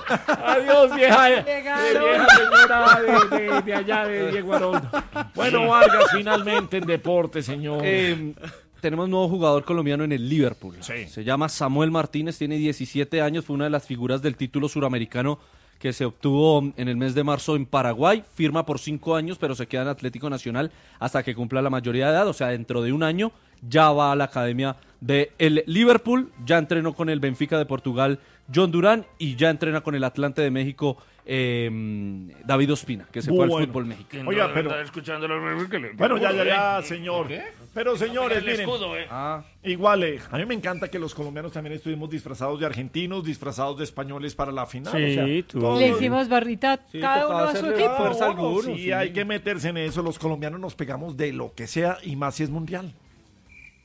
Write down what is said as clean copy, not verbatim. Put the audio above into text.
Adiós, vieja señora de allá de Diego Aroldo. Bueno, Vargas, finalmente en deporte, señor. Tenemos nuevo jugador colombiano en el Liverpool. Sí. Se llama Samuel Martínez, tiene 17 años, fue una de las figuras del título suramericano que se obtuvo en el mes de marzo en Paraguay. Firma por 5 años, pero se queda en Atlético Nacional hasta que cumpla la mayoría de edad, o sea, dentro de un año ya va a la academia del Liverpool, ya entrenó con el Benfica de Portugal John Durán y ya entrena con el Atlante de México David Ospina, que se fue al fútbol mexicano. Oiga, pero... Bueno, ya, señor. Pero, señores, miren, igual, a mí me encanta que los colombianos también estuvimos disfrazados de argentinos, disfrazados de españoles para la final. Sí, o sea, tú. Le hicimos barrita cada uno a su equipo. Sí, hay que meterse en eso. Los colombianos nos pegamos de lo que sea y más si es mundial.